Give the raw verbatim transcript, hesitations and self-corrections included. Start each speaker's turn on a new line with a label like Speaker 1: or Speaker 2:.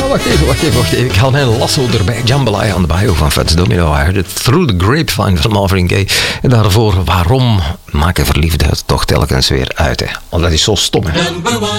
Speaker 1: wacht even, wacht even, wacht even. Ik haal mijn lasso erbij. Jambalaya on the Bayou van Fats Domino. I heard it through the grapevine van Marvin Gaye. En daarvoor, waarom maken verliefden toch telkens weer uit, hè? Want dat is zo stom, hè?